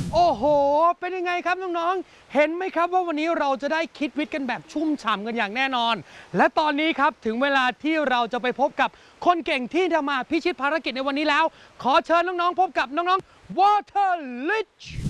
โอ้โหเป็นยังไงครับน้องๆเห็นไหมครับว่าวันนี้เราจะได้คิดวิทย์กันแบบชุ่มฉ่ำกันอย่างแน่นอนและตอนนี้ครับถึงเวลาที่เราจะไปพบกับคนเก่งที่จะมาพิชิตภารกิจในวันนี้แล้วขอเชิญน้องๆพบกับน้องๆ Water Lich